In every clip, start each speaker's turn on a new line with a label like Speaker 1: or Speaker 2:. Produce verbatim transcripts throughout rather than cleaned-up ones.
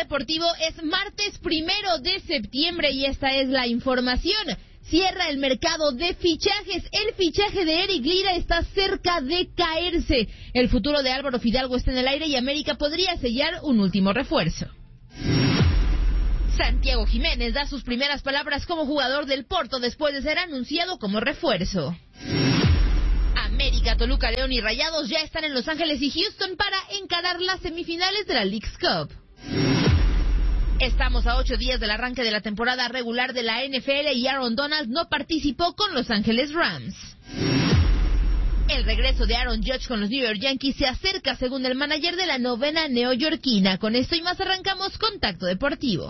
Speaker 1: Deportivo es martes primero de septiembre y esta es la información. Cierra el mercado de fichajes. El fichaje de Eric Lira está cerca de caerse. El futuro de Álvaro Fidalgo está en el aire y América podría sellar un último refuerzo. Santiago Jiménez da sus primeras palabras como jugador del Porto después de ser anunciado como refuerzo. América, Toluca, León y Rayados ya están en Los Ángeles y Houston para encarar las semifinales de la Leagues Cup. Estamos a ocho días del arranque de la temporada regular de la N F L y Aaron Donald no participó con Los Ángeles Rams. El regreso de Aaron Judge con los New York Yankees se acerca según el manager de la novena neoyorquina. Con esto y más arrancamos Contacto Deportivo.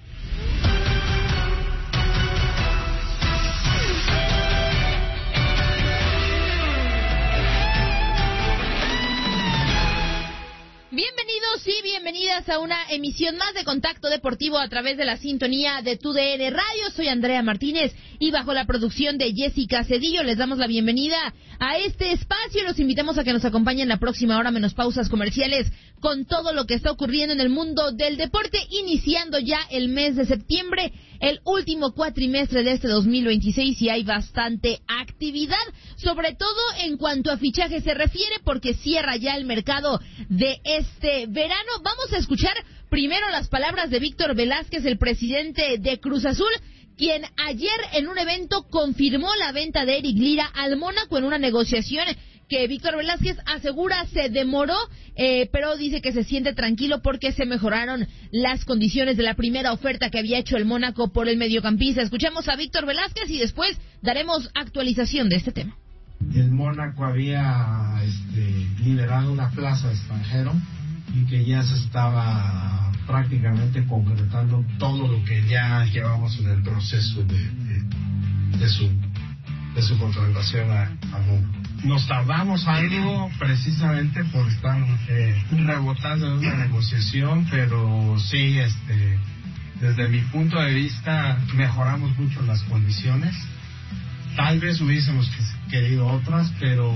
Speaker 1: Bienvenidos y bienvenidas a una emisión más de Contacto Deportivo a través de la sintonía de Tu D N Radio. Soy Andrea Martínez y bajo la producción de Jessica Cedillo les damos la bienvenida a este espacio. Los invitamos a que nos acompañen la próxima hora menos pausas comerciales con todo lo que está ocurriendo en el mundo del deporte, iniciando ya el mes de septiembre, el último cuatrimestre de este dos mil veintiséis, y hay bastante actividad, sobre todo en cuanto a fichajes se refiere, porque cierra ya el mercado de este verano. Vamos a escuchar primero las palabras de Víctor Velázquez, el presidente de Cruz Azul, quien ayer en un evento confirmó la venta de Eric Lira al Mónaco en una negociación que Víctor Velázquez asegura se demoró, eh, pero dice que se siente tranquilo porque se mejoraron las condiciones de la primera oferta que había hecho el Mónaco por el mediocampista. Escuchemos a Víctor Velázquez y después daremos actualización de este tema.
Speaker 2: El Mónaco había este, liberado una plaza de extranjero y que ya se estaba prácticamente concretando todo lo que ya llevamos en el proceso de, de, de su de su contratación a, a Mónaco. Nos tardamos algo precisamente por estar eh, rebotando en una negociación, pero sí, este, desde mi punto de vista mejoramos mucho las condiciones. Tal vez hubiésemos querido otras, pero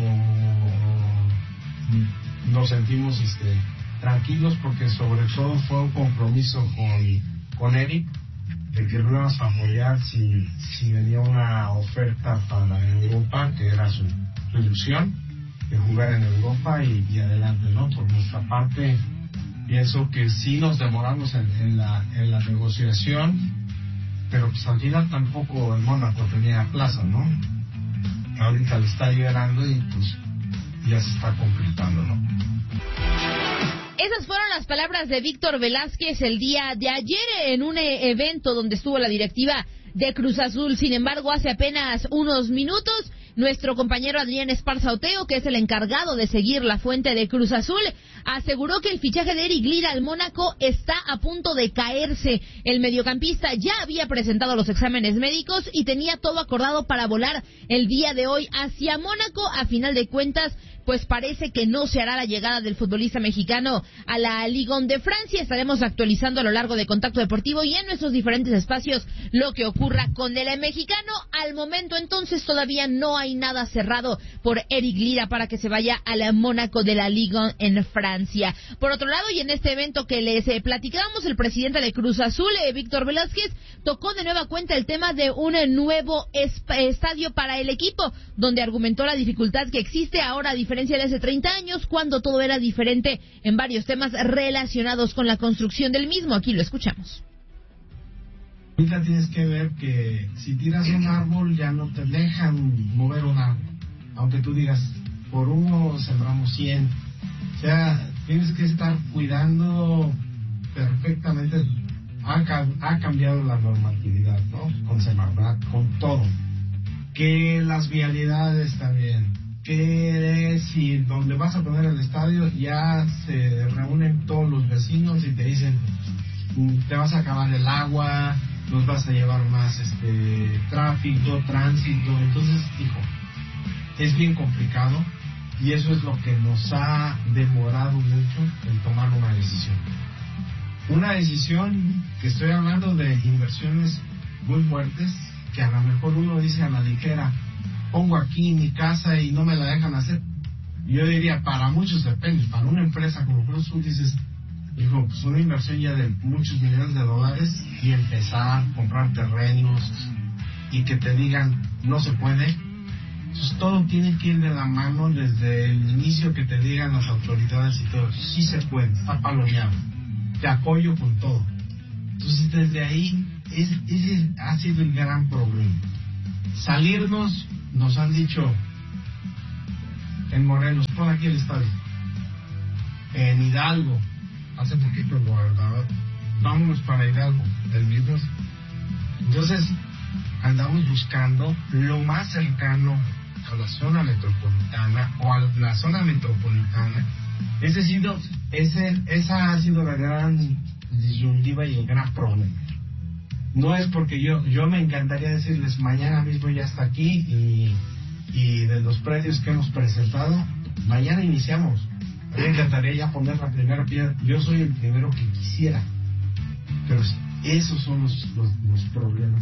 Speaker 2: nos sentimos este, tranquilos porque sobre todo fue un compromiso con, con Eric de que lo íbamos a apoyar si, si venía una oferta para Europa, que era su, su ilusión de jugar en Europa y, y adelante, ¿no? Por nuestra parte, pienso que sí nos demoramos en, en, la, en la negociación, pero pues al final tampoco el Mónaco tenía plaza, ¿no? Ahorita lo está liberando y pues ya se está completando, ¿no?
Speaker 1: Esas fueron las palabras de Víctor Velázquez el día de ayer en un evento donde estuvo la directiva de Cruz Azul. Sin embargo, hace apenas unos minutos, nuestro compañero Adrián Esparza Oteo, que es el encargado de seguir la fuente de Cruz Azul, aseguró que el fichaje de Eric Lira al Mónaco está a punto de caerse. El mediocampista ya había presentado los exámenes médicos y tenía todo acordado para volar el día de hoy hacia Mónaco. A final de cuentas, pues parece que no se hará la llegada del futbolista mexicano a la Ligue uno de Francia. Estaremos actualizando a lo largo de Contacto Deportivo y en nuestros diferentes espacios lo que ocurra con el mexicano. Al momento, entonces, todavía no hay nada cerrado por Eric Lira para que se vaya a la Mónaco de la Ligue uno en Francia. Por otro lado, y en este evento que les eh, platicábamos, el presidente de Cruz Azul, eh, Víctor Velázquez, tocó de nueva cuenta el tema de un eh, nuevo esp- estadio para el equipo, donde argumentó la dificultad que existe ahora a diferencia de hace treinta años, cuando todo era diferente en varios temas relacionados con la construcción del mismo. Aquí lo escuchamos.
Speaker 2: Ahorita tienes que ver que si tiras un árbol ya no te dejan mover un árbol, aunque tú digas por uno sembramos cien. O sea, tienes que estar cuidando perfectamente. Ha, ha cambiado la normatividad, ¿no? Con Semarnat, con todo. Que las vialidades también. Que si donde vas a poner el estadio ya se reúnen todos los vecinos y te dicen te vas a acabar el agua, nos vas a llevar más este tráfico, tránsito. Entonces, hijo, es bien complicado y eso es lo que nos ha demorado mucho en tomar una decisión. Una decisión que estoy hablando de inversiones muy fuertes que a lo mejor uno dice a la ligera, pongo aquí mi casa y no me la dejan hacer. Yo diría, para muchos depende. Para una empresa como Cruz Azul dices, Dijo, pues una inversión ya de muchos millones de dólares y empezar a comprar terrenos y que te digan, no se puede. Entonces todo tiene que ir de la mano desde el inicio, que te digan las autoridades y todo, sí se puede, está palomeado, te apoyo con todo. Entonces desde ahí, es, ese ha sido el gran problema. Salirnos, nos han dicho, en Morelos, pon aquí el estadio, en Hidalgo, hace poquito lo verdad, vámonos para Hidalgo, el mismo. Entonces andamos buscando lo más cercano a la zona metropolitana o a la zona metropolitana. Ese ha sido, ese, esa ha sido la gran disyuntiva y el gran problema. No es porque yo, yo me encantaría decirles mañana mismo ya está aquí y, y de los predios que hemos presentado, mañana iniciamos. Me encantaría ya poner la primera piedra. Yo soy el primero que quisiera. Pero esos son los, los, los problemas.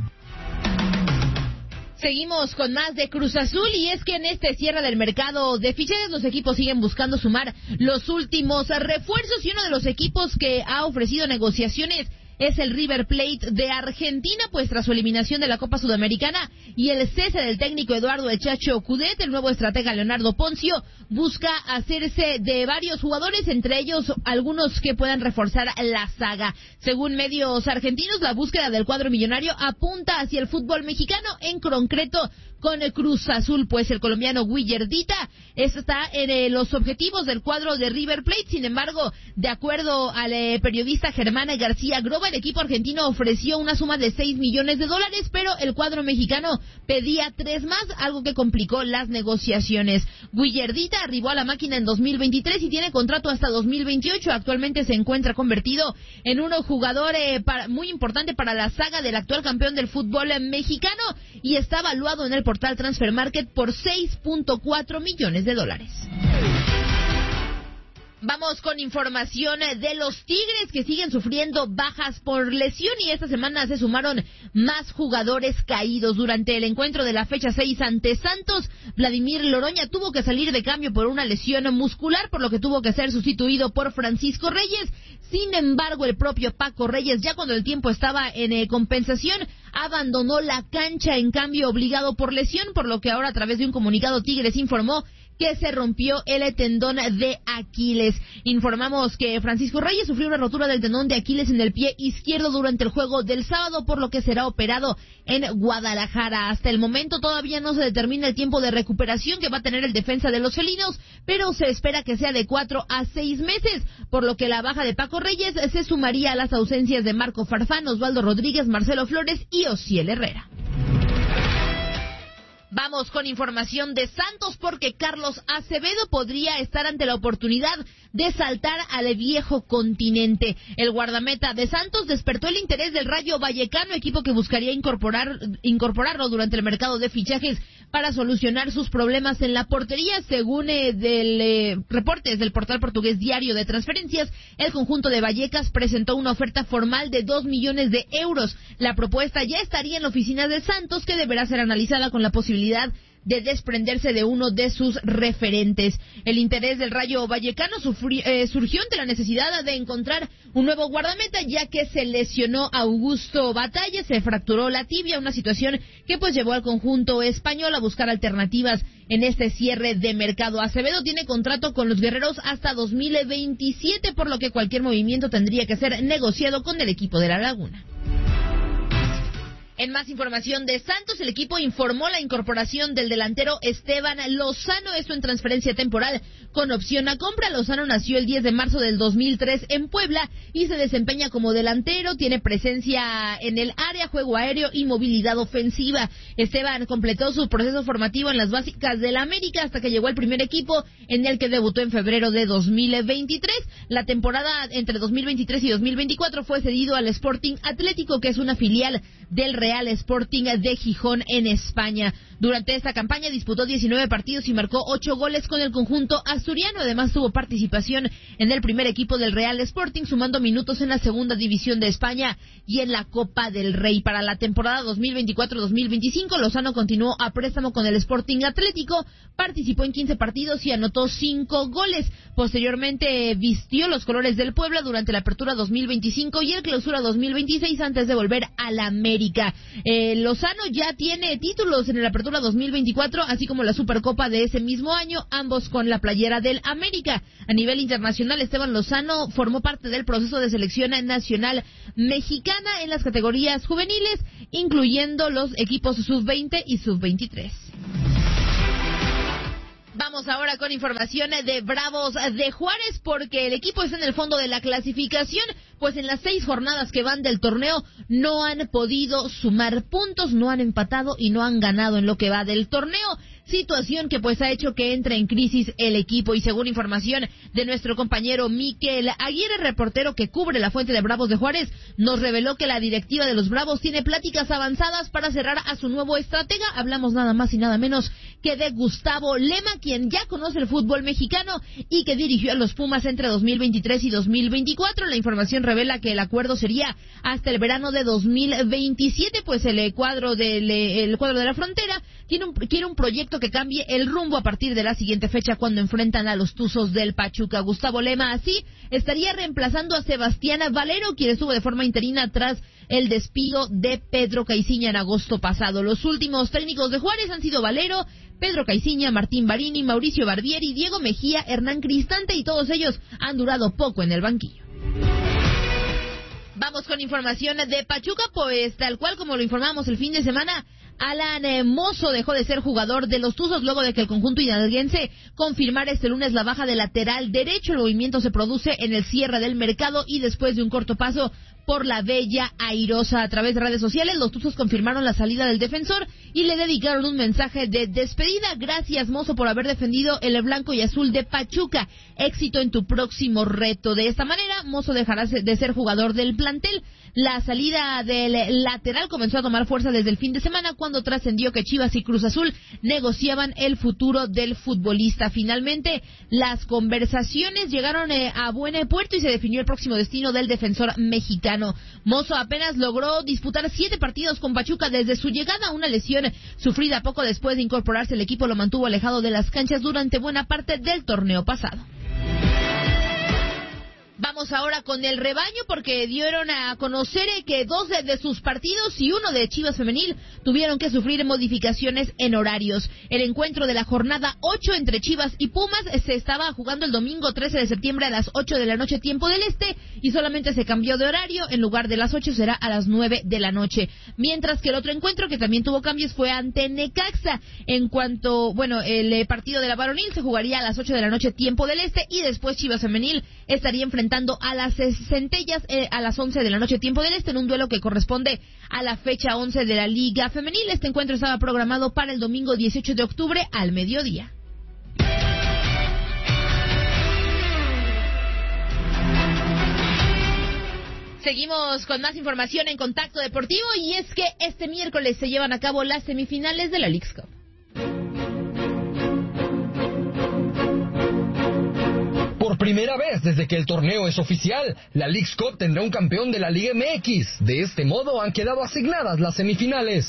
Speaker 1: Seguimos con más de Cruz Azul, y es que en este cierre del mercado de fichajes los equipos siguen buscando sumar los últimos refuerzos, y uno de los equipos que ha ofrecido negociaciones es el River Plate de Argentina, pues tras su eliminación de la Copa Sudamericana y el cese del técnico Eduardo El Chacho Coudet, el nuevo estratega Leonardo Poncio busca hacerse de varios jugadores, entre ellos algunos que puedan reforzar la saga. Según medios argentinos, la búsqueda del cuadro millonario apunta hacia el fútbol mexicano, en concreto con el Cruz Azul, pues el colombiano Guillardita está en eh, los objetivos del cuadro de River Plate. Sin embargo, de acuerdo al eh, periodista Germán García Groba, el equipo argentino ofreció una suma de seis millones de dólares, pero el cuadro mexicano pedía tres más, algo que complicó las negociaciones. Guillardita arribó a la máquina en dos mil veintitrés y tiene contrato hasta dos mil veintiocho. Actualmente se encuentra convertido en un jugador eh, para, muy importante para la saga del actual campeón del fútbol eh, mexicano, y está evaluado en el portal Transfer Market por seis punto cuatro millones de dólares. Vamos con información de los Tigres, que siguen sufriendo bajas por lesión, y esta semana se sumaron más jugadores caídos. Durante el encuentro de la fecha seis ante Santos, Vladimir Loroña tuvo que salir de cambio por una lesión muscular, por lo que tuvo que ser sustituido por Francisco Reyes. Sin embargo, el propio Paco Reyes, ya cuando el tiempo estaba en eh, compensación, abandonó la cancha en cambio obligado por lesión, por lo que ahora, a través de un comunicado, Tigres informó que se rompió el tendón de Aquiles. Informamos que Francisco Reyes sufrió una rotura del tendón de Aquiles en el pie izquierdo durante el juego del sábado, por lo que será operado en Guadalajara. Hasta el momento todavía no se determina el tiempo de recuperación que va a tener el defensa de los felinos, pero se espera que sea de cuatro a seis meses, por lo que la baja de Paco Reyes se sumaría a las ausencias de Marco Farfán, Osvaldo Rodríguez, Marcelo Flores y Osiel Herrera. Vamos con información de Santos, porque Carlos Acevedo podría estar ante la oportunidad de saltar al viejo continente. El guardameta de Santos despertó el interés del Rayo Vallecano, equipo que buscaría incorporar incorporarlo durante el mercado de fichajes para solucionar sus problemas en la portería. Según eh, del eh, reportes del portal portugués Diario de Transferencias, el conjunto de Vallecas presentó una oferta formal de dos millones de euros. La propuesta ya estaría en la oficina de Santos, que deberá ser analizada con la posibilidad de desprenderse de uno de sus referentes. El interés del Rayo Vallecano sufri, eh, surgió ante la necesidad de encontrar un nuevo guardameta, ya que se lesionó Augusto Batalla, se fracturó la tibia, una situación que pues llevó al conjunto español a buscar alternativas en este cierre de mercado. Acevedo tiene contrato con los guerreros hasta dos mil veintisiete, por lo que cualquier movimiento tendría que ser negociado con el equipo de La Laguna. En más información de Santos, el equipo informó la incorporación del delantero Esteban Lozano, esto en transferencia temporal con opción a compra. Lozano nació el diez de marzo del dos mil tres en Puebla y se desempeña como delantero, tiene presencia en el área, juego aéreo y movilidad ofensiva. Esteban completó su proceso formativo en las básicas del América hasta que llegó al primer equipo, en el que debutó en febrero de dos mil veintitrés. La temporada entre dos mil veintitrés y dos mil veinticuatro fue cedido al Sporting Atlético, que es una filial del Real Real Sporting de Gijón en España. Durante esta campaña disputó diecinueve partidos y marcó ocho goles con el conjunto asturiano. Además tuvo participación en el primer equipo del Real Sporting, sumando minutos en la segunda división de España y en la Copa del Rey. Para la temporada dos mil veinticuatro dos mil veinticinco, Lozano continuó a préstamo con el Sporting Atlético, participó en quince partidos y anotó cinco goles. Posteriormente vistió los colores del Puebla durante la apertura dos mil veinticinco y el clausura dos mil veintiséis antes de volver a la América. Eh, Lozano ya tiene títulos en el apertura dos mil veinticuatro, así como la Supercopa de ese mismo año, ambos con la playera del América. A nivel internacional, Esteban Lozano formó parte del proceso de selección nacional mexicana en las categorías juveniles, incluyendo los equipos sub veinte y sub veintitrés. Vamos ahora con información de Bravos de Juárez, porque el equipo está en el fondo de la clasificación, pues en las seis jornadas que van del torneo no han podido sumar puntos, no han empatado y no han ganado en lo que va del torneo. Situación que pues ha hecho que entre en crisis el equipo, y según información de nuestro compañero Miquel Aguirre, reportero que cubre la fuente de Bravos de Juárez, nos reveló que la directiva de los Bravos tiene pláticas avanzadas para cerrar a su nuevo estratega. Hablamos nada más y nada menos que de Gustavo Lema, quien ya conoce el fútbol mexicano y que dirigió a los Pumas entre dos mil veintitrés y dos mil veinticuatro. La información revela que el acuerdo sería hasta el verano de dos mil veintisiete, pues el cuadro del el cuadro de la frontera tiene un, quiere un proyecto que cambie el rumbo a partir de la siguiente fecha, cuando enfrentan a los Tuzos del Pachuca. Gustavo Lema así estaría reemplazando a Sebastián Valero, quien estuvo de forma interina tras el despido de Pedro Caiciña en agosto pasado. Los últimos técnicos de Juárez han sido Valero, Pedro Caiciña, Martín Barini, Mauricio Barbieri, Diego Mejía, Hernán Cristante, y todos ellos han durado poco en el banquillo. Vamos con información de Pachuca, pues tal cual como lo informamos el fin de semana, Alan eh, Mozo dejó de ser jugador de los Tuzos luego de que el conjunto hidalguense confirmara este lunes la baja de lateral derecho. El movimiento se produce en el cierre del mercado y después de un corto paso por la Bella Airosa. A través de redes sociales, los Tuzos confirmaron la salida del defensor y le dedicaron un mensaje de despedida. Gracias, Mozo, por haber defendido el blanco y azul de Pachuca. Éxito en tu próximo reto. De esta manera, Mozo dejará de ser jugador del plantel. La salida del lateral comenzó a tomar fuerza desde el fin de semana, cuando trascendió que Chivas y Cruz Azul negociaban el futuro del futbolista. Finalmente, las conversaciones llegaron eh, a buen puerto y se definió el próximo destino del defensor mexicano. Mozo apenas logró disputar siete partidos con Pachuca desde su llegada. Una lesión sufrida poco después de incorporarse al equipo lo mantuvo alejado de las canchas durante buena parte del torneo pasado. Vamos ahora con el rebaño, porque dieron a conocer que dos de, de sus partidos y uno de Chivas Femenil tuvieron que sufrir modificaciones en horarios. El encuentro de la jornada ocho entre Chivas y Pumas se estaba jugando el domingo trece de septiembre a las ocho de la noche, tiempo del este, y solamente se cambió de horario. En lugar de las ocho será a las nueve de la noche. Mientras que el otro encuentro, que también tuvo cambios, fue ante Necaxa. En cuanto, bueno, el partido de la varonil se jugaría a las ocho de la noche, tiempo del este, y después Chivas Femenil estaría enfrentando a las Centellas eh, a las once de la noche, tiempo del este, en un duelo que corresponde a la fecha once de la Liga Femenil. Este encuentro estaba programado para el domingo dieciocho de octubre al mediodía. Seguimos con más información en Contacto Deportivo, y es que este miércoles se llevan a cabo las semifinales de la Leagues Cup.
Speaker 3: Por primera vez desde que el torneo es oficial, la Leagues Cup tendrá un campeón de la Liga M X. De este modo han quedado asignadas las semifinales.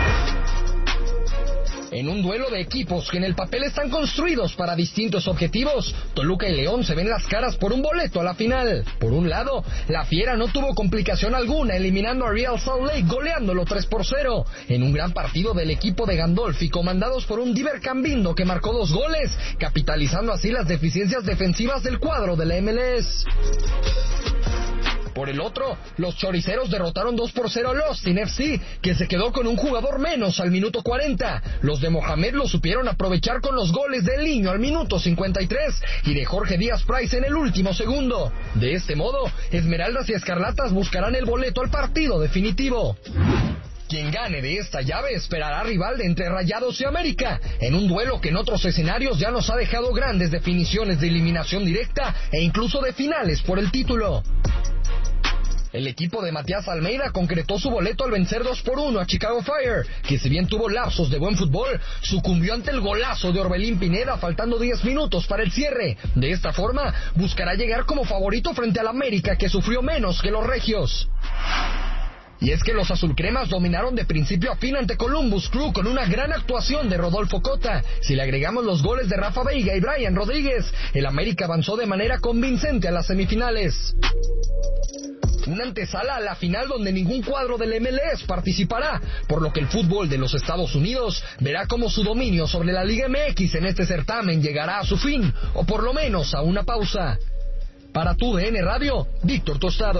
Speaker 3: En un duelo de equipos que en el papel están construidos para distintos objetivos, Toluca y León se ven las caras por un boleto a la final. Por un lado, la Fiera no tuvo complicación alguna, eliminando a Real Salt Lake, goleándolo tres por cero, en un gran partido del equipo de Gandolfi, comandados por un Diver Cambindo que marcó dos goles, capitalizando así las deficiencias defensivas del cuadro de la M L S. Por el otro, los choriceros derrotaron dos por cero a Austin F C, que se quedó con un jugador menos al minuto cuarenta. Los de Mohamed lo supieron aprovechar con los goles del Niño al minuto cincuenta y tres y de Jorge Díaz Price en el último segundo. De este modo, Esmeraldas y Escarlatas buscarán el boleto al partido definitivo. Quien gane de esta llave esperará rival de entre Rayados y América, en un duelo que en otros escenarios ya nos ha dejado grandes definiciones de eliminación directa e incluso de finales por el título. El equipo de Matías Almeida concretó su boleto al vencer dos por uno a Chicago Fire, que si bien tuvo lapsos de buen fútbol, sucumbió ante el golazo de Orbelín Pineda faltando diez minutos para el cierre. De esta forma, buscará llegar como favorito frente al América, que sufrió menos que los regios. Y es que los azulcremas dominaron de principio a fin ante Columbus Crew con una gran actuación de Rodolfo Cota. Si le agregamos los goles de Rafa Veiga y Brian Rodríguez, el América avanzó de manera convincente a las semifinales. Una antesala a la final donde ningún cuadro del M L S participará, por lo que el fútbol de los Estados Unidos verá cómo su dominio sobre la Liga M X en este certamen llegará a su fin, o por lo menos a una pausa. Para tu D N Radio, Víctor Tostado.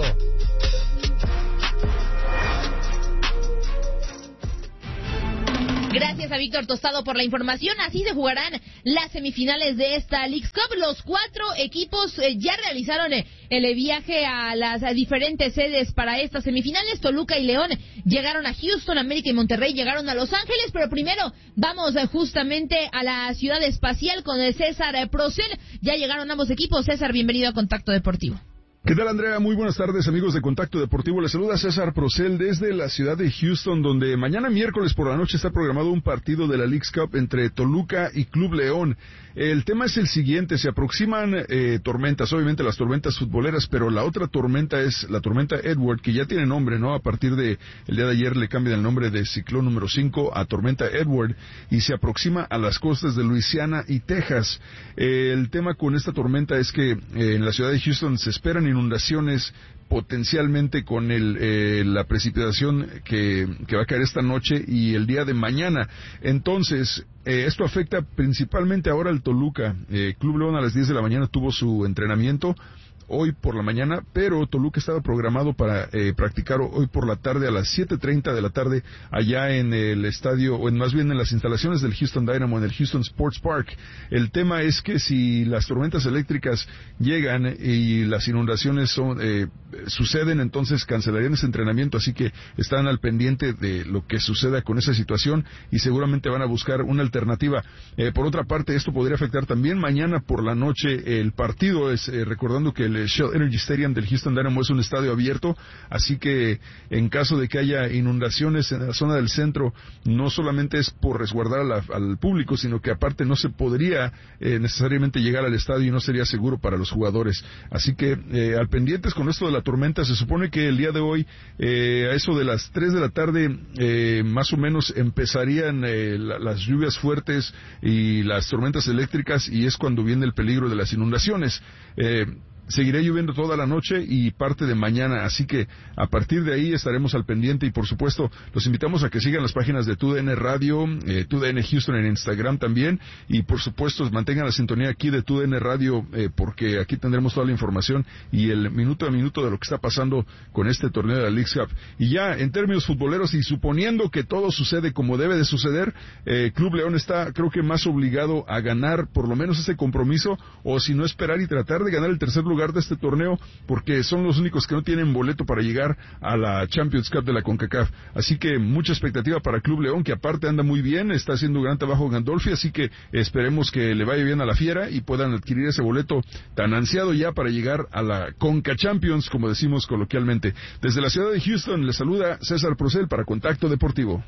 Speaker 1: Gracias a Víctor Tostado por la información. Así se jugarán las semifinales de esta Leagues Cup. Los cuatro equipos eh, ya realizaron eh, el viaje a las a diferentes sedes para estas semifinales. Toluca y León llegaron a Houston, América y Monterrey llegaron a Los Ángeles. Pero primero vamos eh, justamente a la ciudad espacial con el César eh, Procel. Ya llegaron ambos equipos. César, bienvenido a Contacto Deportivo.
Speaker 4: ¿Qué tal, Andrea? Muy buenas tardes, amigos de Contacto Deportivo. Les saluda César Procel desde la ciudad de Houston, donde mañana miércoles por la noche está programado un partido de la Leagues Cup entre Toluca y Club León. El tema es el siguiente, se aproximan eh, tormentas, obviamente las tormentas futboleras, pero la otra tormenta es la tormenta Edward, que ya tiene nombre, ¿no? A partir de el día de ayer le cambian el nombre de ciclón número cinco a tormenta Edward, y se aproxima a las costas de Luisiana y Texas. Eh, el tema con esta tormenta es que eh, en la ciudad de Houston se esperan inundaciones potencialmente con el, eh, la precipitación que, que va a caer esta noche y el día de mañana. Entonces, eh, esto afecta principalmente ahora al Toluca. Eh, Club León a las diez de la mañana tuvo su entrenamiento hoy por la mañana, pero Toluca estaba programado para eh, practicar hoy por la tarde a las siete treinta de la tarde allá en el estadio, o en, más bien en las instalaciones del Houston Dynamo, en el Houston Sports Park. El tema es que si las tormentas eléctricas llegan y las inundaciones son, eh, suceden, entonces cancelarían ese entrenamiento, así que están al pendiente de lo que suceda con esa situación y seguramente van a buscar una alternativa. Eh, por otra parte, esto podría afectar también mañana por la noche el partido, es eh, recordando que el Shell Energy Stadium del Houston Dynamo es un estadio abierto, así que en caso de que haya inundaciones en la zona del centro, no solamente es por resguardar a la, al público, sino que aparte no se podría eh, necesariamente llegar al estadio y no sería seguro para los jugadores. Así que eh, al pendientes con esto de la tormenta. Se supone que el día de hoy, eh, a eso de las tres de la tarde, eh, más o menos empezarían eh, la, las lluvias fuertes y las tormentas eléctricas, y es cuando viene el peligro de las inundaciones. Eh, Seguirá lloviendo toda la noche y parte de mañana, así que a partir de ahí estaremos al pendiente y por supuesto los invitamos a que sigan las páginas de T U D N Radio, eh, T U D N Houston en Instagram también, y por supuesto mantengan la sintonía aquí de T U D N Radio eh, porque aquí tendremos toda la información y el minuto a minuto de lo que está pasando con este torneo de la Leagues Cup. Y ya en términos futboleros y suponiendo que todo sucede como debe de suceder, eh, Club León está creo que más obligado a ganar por lo menos ese compromiso, o si no esperar y tratar de ganar el tercer lugar de este torneo, porque son los únicos que no tienen boleto para llegar a la Champions Cup de la CONCACAF. Así que mucha expectativa para Club León, que aparte anda muy bien, está haciendo gran trabajo Gandolfi, así que esperemos que le vaya bien a la Fiera y puedan adquirir ese boleto tan ansiado ya para llegar a la CONCA Champions, como decimos coloquialmente. Desde la ciudad de Houston les saluda César Procel para Contacto Deportivo.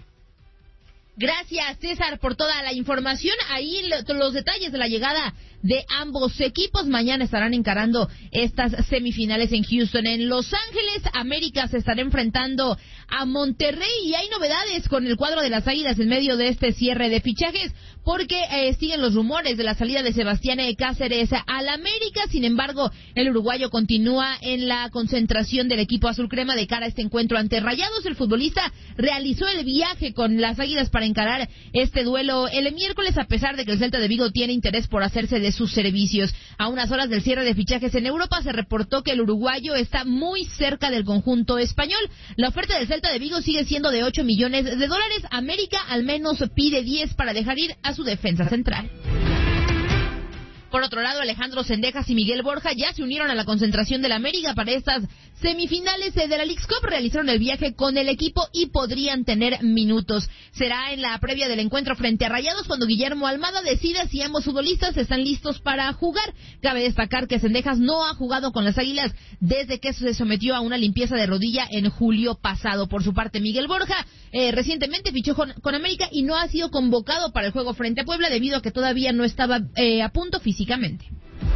Speaker 1: Gracias, César, por toda la información. Ahí lo, los detalles de la llegada de ambos equipos. Mañana estarán encarando estas semifinales en Houston. En Los Ángeles, América se estará enfrentando a Monterrey y hay novedades con el cuadro de las Águilas en medio de este cierre de fichajes, porque eh, siguen los rumores de la salida de Sebastián Cáceres al América. Sin embargo, el uruguayo continúa en la concentración del equipo azul crema de cara a este encuentro ante Rayados. El futbolista realizó el viaje con las Águilas para encarar este duelo el miércoles, a pesar de que el Celta de Vigo tiene interés por hacerse de sus servicios. A unas horas del cierre de fichajes en Europa, se reportó que el uruguayo está muy cerca del conjunto español. La oferta del Celta de Vigo sigue siendo de ocho millones de dólares. América al menos pide diez para dejar ir a su defensa central. Por otro lado, Alejandro Zendejas y Miguel Borja ya se unieron a la concentración del América para estas semifinales de la Leagues Cup. Realizaron el viaje con el equipo y podrían tener minutos. Será en la previa del encuentro frente a Rayados cuando Guillermo Almada decida si ambos futbolistas están listos para jugar. Cabe destacar que Zendejas no ha jugado con las Águilas desde que se sometió a una limpieza de rodilla en julio pasado. Por su parte, Miguel Borja eh, recientemente fichó con, con América y no ha sido convocado para el juego frente a Puebla debido a que todavía no estaba eh, a punto físicamente.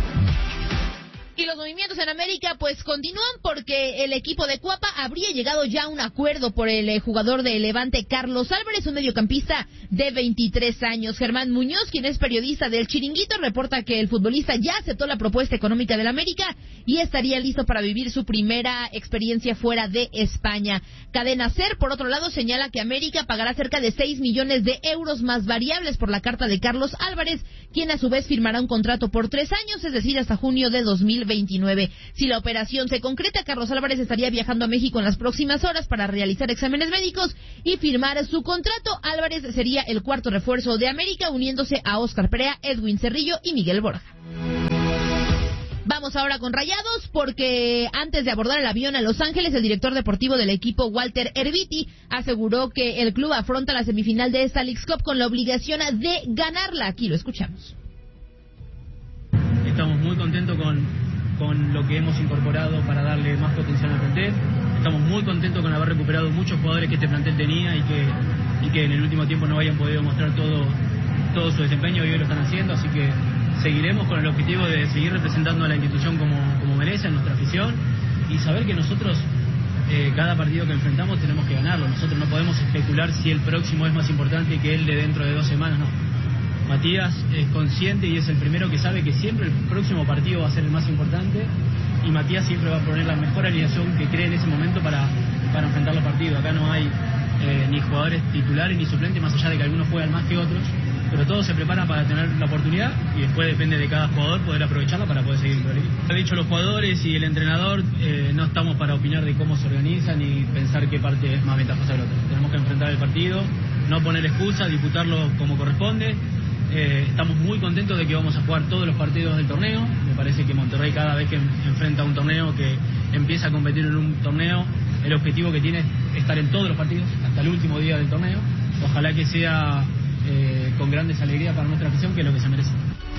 Speaker 1: Y los movimientos en América pues continúan porque el equipo de Cuapa habría llegado ya a un acuerdo por el eh, jugador de Levante Carlos Álvarez, un mediocampista de veintitrés años. Germán Muñoz, quien es periodista del Chiringuito, reporta que el futbolista ya aceptó la propuesta económica del América y estaría listo para vivir su primera experiencia fuera de España. Cadena Ser, por otro lado, señala que América pagará cerca de seis millones de euros más variables por la carta de Carlos Álvarez, quien a su vez firmará un contrato por tres años, es decir, hasta junio de dos mil veintinueve. Si la operación se concreta, Carlos Álvarez estaría viajando a México en las próximas horas para realizar exámenes médicos y firmar su contrato. Álvarez sería el cuarto refuerzo de América, uniéndose a Óscar Perea, Edwin Cerrillo y Miguel Borja. Vamos ahora con Rayados, porque antes de abordar el avión a Los Ángeles, el director deportivo del equipo, Walter Erviti, aseguró que el club afronta la semifinal de esta Leagues Cup con la obligación de ganarla. Aquí lo escuchamos.
Speaker 5: Estamos muy contentos con, con lo que hemos incorporado para darle más potencial al plantel. Estamos muy contentos con haber recuperado muchos jugadores que este plantel tenía y que, y que en el último tiempo no hayan podido mostrar todo, todo su desempeño y hoy lo están haciendo, así que seguiremos con el objetivo de seguir representando a la institución como, como merece, a nuestra afición, y saber que nosotros eh, cada partido que enfrentamos tenemos que ganarlo. Nosotros no podemos especular si el próximo es más importante que el de dentro de dos semanas, no. Matías es consciente y es el primero que sabe que siempre el próximo partido va a ser el más importante, y Matías siempre va a poner la mejor alineación que cree en ese momento para, para enfrentar los partidos. Acá no hay eh, ni jugadores titulares ni suplentes, más allá de que algunos juegan más que otros, pero todos se preparan para tener la oportunidad y después depende de cada jugador poder aprovecharla para poder seguir con el equipo. Lo he dicho, los jugadores y el entrenador eh, no estamos para opinar de cómo se organizan ni pensar qué parte es más ventajosa del otro. Tenemos que enfrentar el partido, no poner excusas, disputarlo como corresponde. Eh, estamos muy contentos de que vamos a jugar todos los partidos del torneo. Me parece que Monterrey, cada vez que enfrenta un torneo, que empieza a competir en un torneo, el objetivo que tiene es estar en todos los partidos hasta el último día del torneo. Ojalá que sea eh, con grandes alegrías para nuestra afición, que es lo que se merece.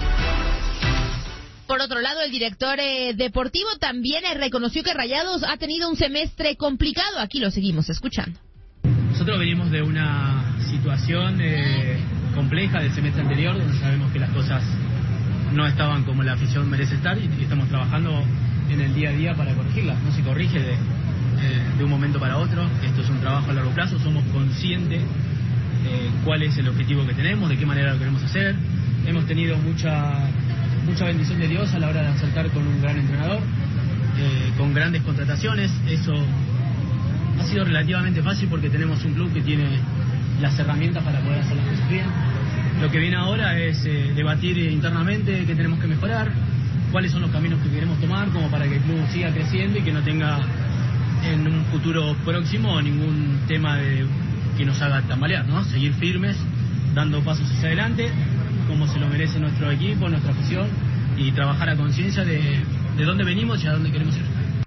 Speaker 1: Por otro lado, el director eh, deportivo también eh, reconoció que Rayados ha tenido un semestre complicado. Aquí lo seguimos escuchando.
Speaker 5: Nosotros venimos de una situación eh, compleja del semestre anterior, donde sabemos que las cosas no estaban como la afición merece estar, y, y estamos trabajando en el día a día para corregirlas. No se corrige de, eh, de un momento para otro. Esto es un trabajo a largo plazo. Somos conscientes de cuál es el objetivo que tenemos, de qué manera lo queremos hacer. Hemos tenido mucha mucha bendición de Dios a la hora de acertar con un gran entrenador, eh, con grandes contrataciones. Eso ha sido relativamente fácil porque tenemos un club que tiene las herramientas para poder hacer las cosas bien. Lo que viene ahora es eh, debatir internamente qué tenemos que mejorar, cuáles son los caminos que queremos tomar como para que el club siga creciendo y que no tenga en un futuro próximo ningún tema de, que nos haga tambalear, ¿no? Seguir firmes, dando pasos hacia adelante, como se lo merece nuestro equipo, nuestra afición, y trabajar a conciencia de, de dónde venimos y a dónde queremos ir.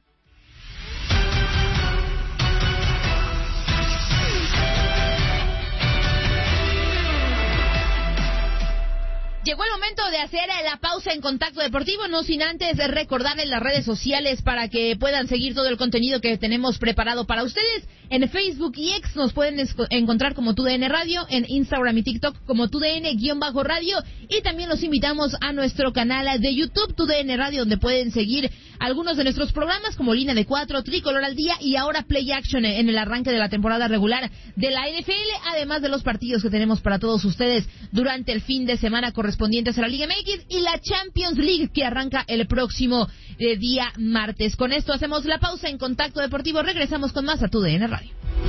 Speaker 1: Llegó el momento de hacer la pausa en Contacto Deportivo, no sin antes recordarles las redes sociales para que puedan seguir todo el contenido que tenemos preparado para ustedes. En Facebook y X nos pueden encontrar como Tu D N Radio, en Instagram y TikTok como Tu D N-Radio, y también los invitamos a nuestro canal de YouTube, Tu D N Radio, donde pueden seguir algunos de nuestros programas como Línea de Cuatro, Tricolor al Día y ahora Play Action en el arranque de la temporada regular de la N F L, además de los partidos que tenemos para todos ustedes durante el fin de semana correspondientes a la Liga M X y la Champions League, que arranca el próximo eh, día martes. Con esto hacemos la pausa en Contacto Deportivo. Regresamos con más a Tu D N Radio.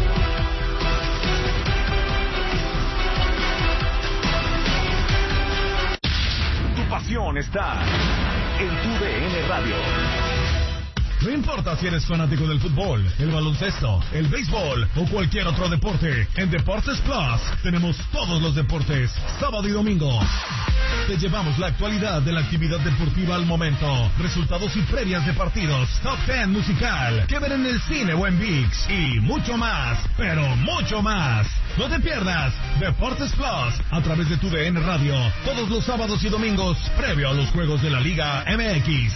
Speaker 6: Tu pasión está en Tu D N Radio.
Speaker 7: No importa si eres fanático del fútbol, el baloncesto, el béisbol o cualquier otro deporte, en Deportes Plus tenemos todos los deportes, sábado y domingo. Te llevamos la actualidad de la actividad deportiva al momento, resultados y previas de partidos, Top Ten musical, que ver en el cine o en ViX, y mucho más, pero mucho más. No te pierdas Deportes Plus a través de tu D N Radio, todos los sábados y domingos, previo a los juegos de la Liga M X.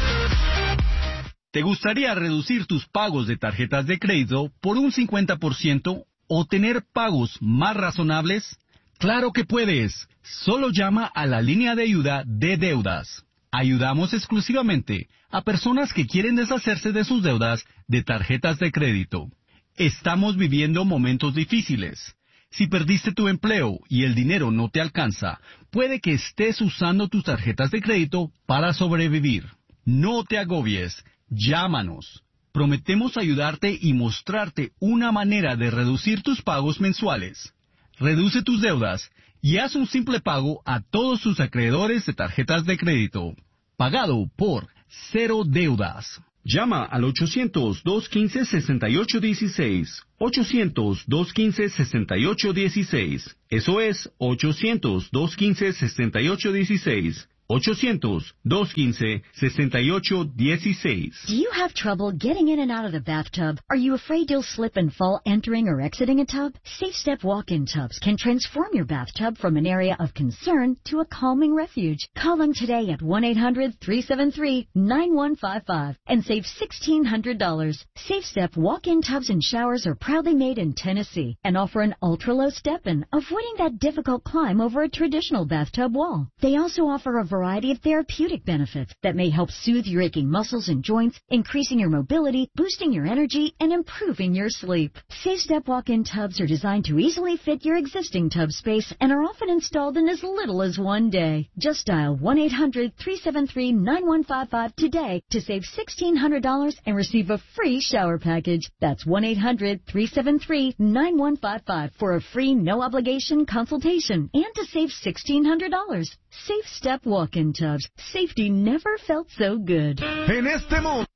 Speaker 8: ¿Te gustaría reducir tus pagos de tarjetas de crédito por un cincuenta por ciento o tener pagos más razonables? ¡Claro que puedes! Solo llama a la línea de ayuda de deudas. Ayudamos exclusivamente a personas que quieren deshacerse de sus deudas de tarjetas de crédito. Estamos viviendo momentos difíciles. Si perdiste tu empleo y el dinero no te alcanza, puede que estés usando tus tarjetas de crédito para sobrevivir. No te agobies. Llámanos. Prometemos ayudarte y mostrarte una manera de reducir tus pagos mensuales. Reduce tus deudas y haz un simple pago a todos tus acreedores de tarjetas de crédito. Pagado por Cero Deudas. Llama al ochocientos, dos quince, sesenta y ocho dieciséis. ochocientos, dos quince, sesenta y ocho dieciséis. Eso es ochocientos, dos quince, sesenta y ocho dieciséis. ochocientos, dos quince, sesenta y ocho dieciséis.
Speaker 9: Do you have trouble getting in and out of the bathtub? Are you afraid you'll slip and fall entering or exiting a tub? Safe Step walk-in tubs can transform your bathtub from an area of concern to a calming refuge. Call them today at one eight hundred, three seven three, nine one five five and save sixteen hundred dollars. Safe Step walk-in tubs and showers are proudly made in Tennessee and offer an ultra-low step-in, avoiding that difficult climb over a traditional bathtub wall. They also offer a variety of therapeutic benefits that may help soothe your aching muscles and joints, increasing your mobility, boosting your energy, and improving your sleep. Safe Step walk-in tubs are designed to easily fit your existing tub space and are often installed in as little as one day. Just dial one eight hundred, three seven three, nine one five five today to save sixteen hundred dollars and receive a free shower package. That's one eight hundred, three seven three, nine one five five for a free no-obligation consultation and to save sixteen hundred dollars. Safe Step walk-in tubs. Safety never felt so good.
Speaker 7: En este mundo.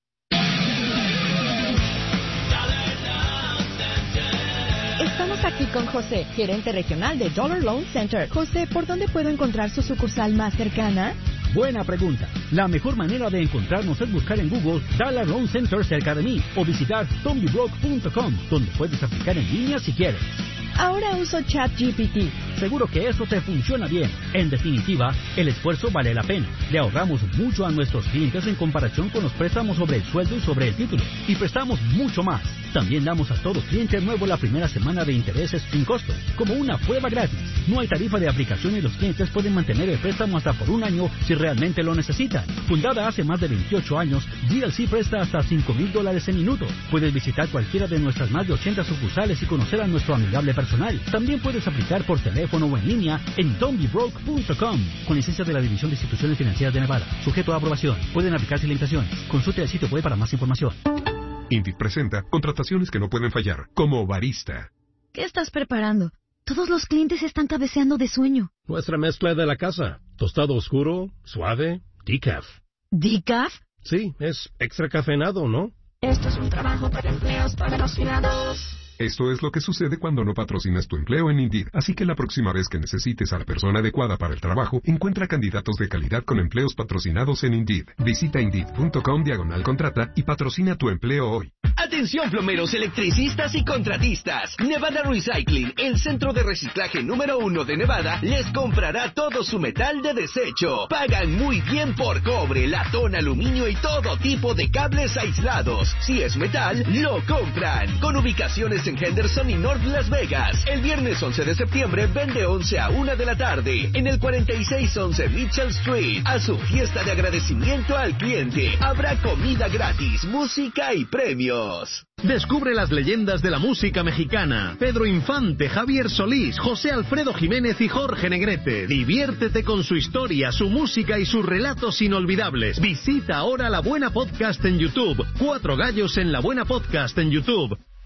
Speaker 10: Estamos aquí con José, gerente regional de Dollar Loan Center. José, ¿por dónde puedo encontrar su sucursal más cercana?
Speaker 11: Buena pregunta. La mejor manera de encontrarnos es buscar en Google Dollar Loan Center cerca de mí o visitar tommy broke punto com, donde puedes aplicar en línea si quieres.
Speaker 10: Ahora uso ChatGPT.
Speaker 11: Seguro que eso te funciona bien. En definitiva, el esfuerzo vale la pena. Le ahorramos mucho a nuestros clientes en comparación con los préstamos sobre el sueldo y sobre el título. Y prestamos mucho más. También damos a todo cliente nuevo la primera semana de intereses sin costo, como una prueba gratis. No hay tarifa de aplicación y los clientes pueden mantener el préstamo hasta por un año si realmente lo necesitan. Fundada hace más de veintiocho años, G L C presta hasta cinco mil dólares en minuto. Puedes visitar cualquiera de nuestras más de ochenta sucursales y conocer a nuestro amigable personal. También puedes aplicar por teléfono o en línea en don't be broke punto com, con licencia de la División de Instituciones Financieras de Nevada. Sujeto a aprobación. Pueden aplicarse limitaciones. Consulte el sitio web para más información.
Speaker 12: Indeed presenta contrataciones que no pueden fallar, como barista.
Speaker 13: ¿Qué estás preparando? Todos los clientes están cabeceando de sueño.
Speaker 14: Nuestra mezcla de la casa. Tostado oscuro, suave, decaf.
Speaker 13: ¿Decaf?
Speaker 14: Sí, es extra cafeinado, ¿no?
Speaker 15: Esto es un trabajo para empleos patrocinados.
Speaker 12: Esto es lo que sucede cuando no patrocinas tu empleo en Indeed. Así que la próxima vez que necesites a la persona adecuada para el trabajo, encuentra candidatos de calidad con empleos patrocinados en Indeed. Visita Indeed punto com diagonal contrata y patrocina tu empleo hoy.
Speaker 16: Atención plomeros, electricistas y contratistas. Nevada Recycling, el centro de reciclaje número uno de Nevada, les comprará todo su metal de desecho. Pagan muy bien por cobre, latón, aluminio y todo tipo de cables aislados. Si es metal, lo compran. Con ubicaciones en Henderson y North Las Vegas. El viernes once de septiembre vende once a una de la tarde en el cuarenta y seis once Mitchell Street. A su fiesta de agradecimiento al cliente habrá comida gratis, música y premios.
Speaker 17: Descubre las leyendas de la música mexicana. Pedro Infante, Javier Solís, José Alfredo Jiménez y Jorge Negrete. Diviértete con su historia, su música y sus relatos inolvidables. Visita ahora La Buena Podcast en YouTube. Cuatro Gallos en La Buena Podcast en YouTube.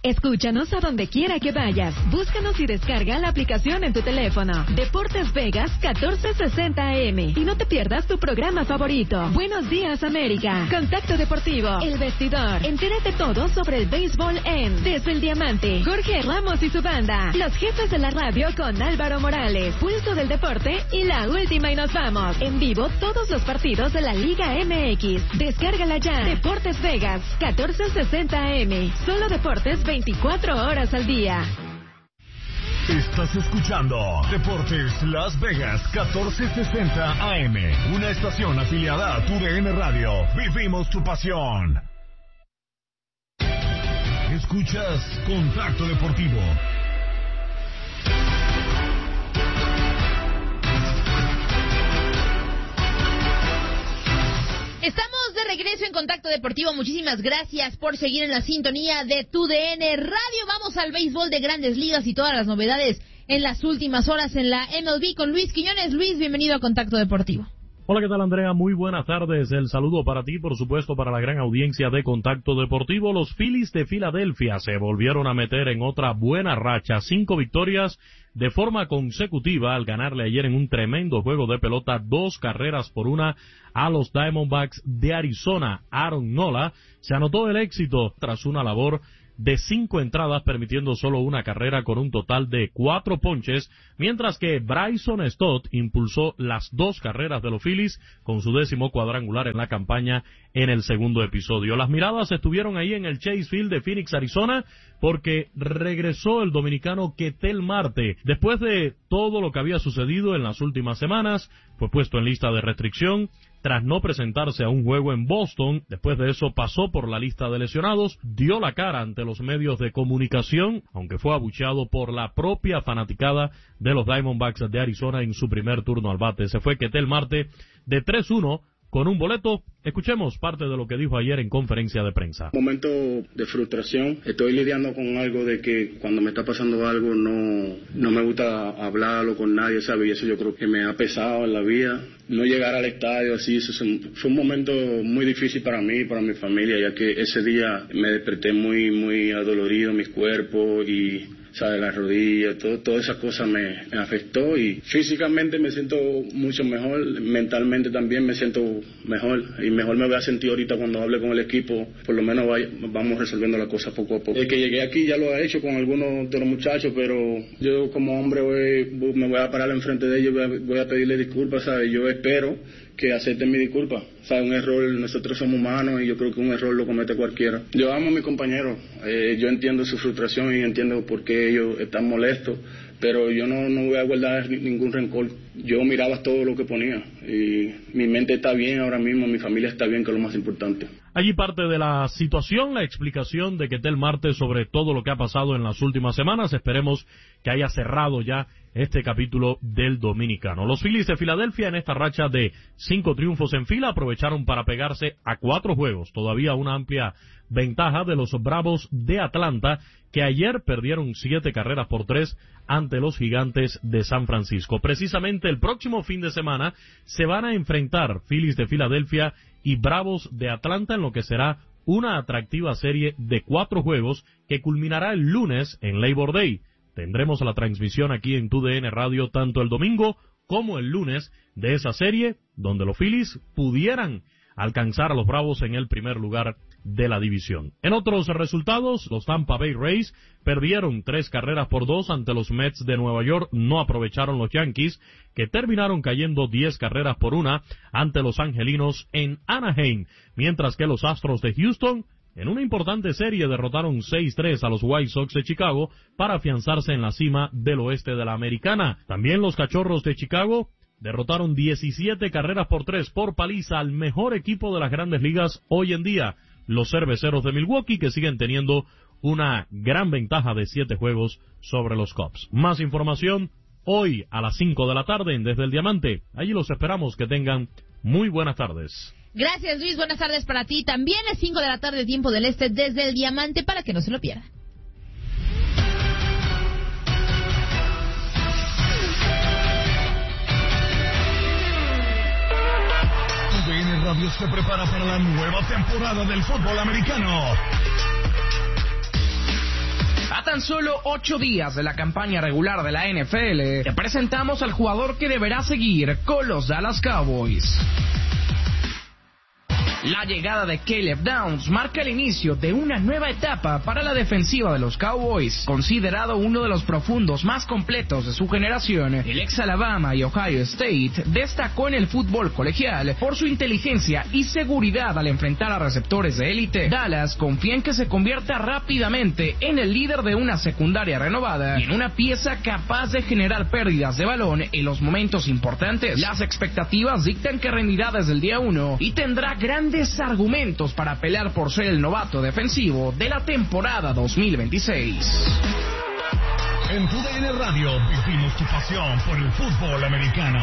Speaker 18: Escúchanos a donde quiera que vayas. Búscanos y descarga la aplicación en tu teléfono. Deportes Vegas catorce sesenta A M. Y no te pierdas tu programa favorito. Buenos días, América. Contacto Deportivo. El Vestidor. Entérate todo sobre el béisbol en Desde el Diamante. Jorge Ramos y su banda. Los jefes de la radio con Álvaro Morales. Pulso del deporte y la última y nos vamos. En vivo todos los partidos de la Liga M X. Descárgala ya. Deportes Vegas catorce sesenta A M. Solo deportes veinticuatro horas al día.
Speaker 7: Estás escuchando Deportes Las Vegas catorce sesenta A M, una estación afiliada a tu D N Radio. Vivimos tu pasión. Escuchas Contacto Deportivo.
Speaker 1: Estamos de regreso en Contacto Deportivo. Muchísimas gracias por seguir en la sintonía de tu D N Radio. Vamos al béisbol de Grandes Ligas y todas las novedades en las últimas horas en la M L B con Luis Quiñones. Luis, bienvenido a Contacto Deportivo.
Speaker 19: Hola, ¿qué tal, Andrea? Muy buenas tardes. El saludo para ti, por supuesto, para la gran audiencia de Contacto Deportivo. Los Phillies de Filadelfia se volvieron a meter en otra buena racha. Cinco victorias de forma consecutiva al ganarle ayer en un tremendo juego de pelota, dos carreras por una a los Diamondbacks de Arizona. Aaron Nola se anotó el éxito tras una labor de cinco entradas, permitiendo solo una carrera con un total de cuatro ponches, mientras que Bryson Stott impulsó las dos carreras de los Phillies con su décimo cuadrangular en la campaña en el segundo episodio. Las miradas estuvieron ahí en el Chase Field de Phoenix, Arizona, porque regresó el dominicano Ketel Marte. Después de todo lo que había sucedido en las últimas semanas, fue puesto en lista de restricción tras no presentarse a un juego en Boston. Después de eso pasó por la lista de lesionados, dio la cara ante los medios de comunicación, aunque fue abucheado por la propia fanaticada de los Diamondbacks de Arizona en su primer turno al bate. Se fue Ketel Marte de tres uno con un boleto. Escuchemos parte de lo que dijo ayer en conferencia de prensa.
Speaker 20: Momento de frustración. Estoy lidiando con algo de que cuando me está pasando algo no, no me gusta hablarlo con nadie, ¿sabes? Y eso yo creo que me ha pesado en la vida. No llegar al estadio así, eso fue un momento muy difícil para mí y para mi familia, ya que ese día me desperté muy, muy adolorido en mi cuerpo y, ¿sabes? Las rodillas, todo, todas esas cosas me, me afectó y físicamente me siento mucho mejor, mentalmente también me siento mejor y mejor me voy a sentir ahorita cuando hable con el equipo, por lo menos vaya, vamos resolviendo las cosas poco a poco. El que llegué aquí ya lo he hecho con algunos de los muchachos, pero yo como hombre voy, me voy a parar enfrente de ellos, voy a, voy a pedirle disculpas, ¿sabes? Yo espero que acepten mi disculpa. O sea, un error, nosotros somos humanos y yo creo que un error lo comete cualquiera. Yo amo a mis compañeros, eh, yo entiendo su frustración y entiendo por qué ellos están molestos, pero yo no, no voy a guardar ningún rencor. Yo miraba todo lo que ponía y mi mente está bien ahora mismo, mi familia está bien, que es lo más importante.
Speaker 19: Allí parte de la situación, la explicación de Ketel Marte sobre todo lo que ha pasado en las últimas semanas. Esperemos que haya cerrado ya este capítulo del dominicano. Los Phillies de Filadelfia en esta racha de cinco triunfos en fila aprovecharon para pegarse a cuatro juegos, todavía una amplia ventaja de los Bravos de Atlanta, que ayer perdieron siete carreras por tres ante los Gigantes de San Francisco. Precisamente el próximo fin de semana se van a enfrentar Phillies de Filadelfia y Bravos de Atlanta en lo que será una atractiva serie de cuatro juegos que culminará el lunes en Labor Day. Tendremos la transmisión aquí en tu D N Radio tanto el domingo como el lunes de esa serie, donde los Phillies pudieran alcanzar a los Bravos en el primer lugar de la división. En otros resultados, los Tampa Bay Rays perdieron tres carreras por dos ante los Mets de Nueva York. No aprovecharon los Yankees, que terminaron cayendo diez carreras por una ante los Angelinos en Anaheim, mientras que los Astros de Houston, en una importante serie, derrotaron seis tres a los White Sox de Chicago para afianzarse en la cima del oeste de la Americana. También los Cachorros de Chicago derrotaron diecisiete carreras por tres por paliza al mejor equipo de las Grandes Ligas hoy en día, los Cerveceros de Milwaukee, que siguen teniendo una gran ventaja de siete juegos sobre los Cubs. Más información hoy a las cinco de la tarde en Desde el Diamante. Allí los esperamos. Que tengan muy buenas tardes.
Speaker 1: Gracias, Luis. Buenas tardes para ti. También es cinco de la tarde, tiempo del este, Desde el Diamante, para que no se lo pierda.
Speaker 7: Tu D N Radio se prepara para la nueva temporada del fútbol americano.
Speaker 21: A tan solo ocho días de la campaña regular de la N F L, te presentamos al jugador que deberá seguir con los Dallas Cowboys. La llegada de Caleb Downs marca el inicio de una nueva etapa para la defensiva de los Cowboys. Considerado uno de los profundos más completos de su generación, el ex Alabama y Ohio State destacó en el fútbol colegial por su inteligencia y seguridad al enfrentar a receptores de élite. Dallas confía en que se convierta rápidamente en el líder de una secundaria renovada y en una pieza capaz de generar pérdidas de balón en los momentos importantes. Las expectativas dictan que rendirá desde el día uno y tendrá grandes argumentos para pelear por ser el novato defensivo de la temporada dos mil veintiséis.
Speaker 7: En tu D N Radio vivimos tu pasión por el fútbol americano.